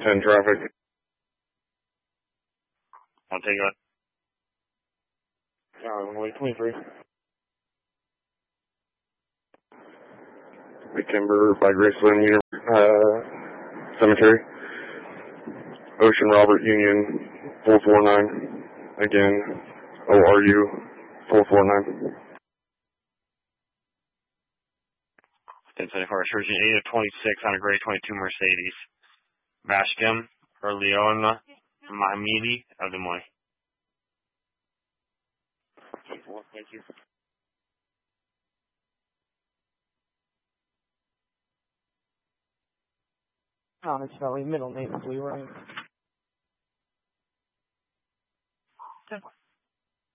10 traffic. I'll take it. Runway 23. Big Timber by Graceland Cemetery. Ocean Robert Union 449. Again, ORU 449. 1074, Surgeon 8 of 26 on a gray 22 Mercedes. Bashkim or Leona Mahmidi of Des Moines. Thank you. Honest Valley, middle name is Leroy.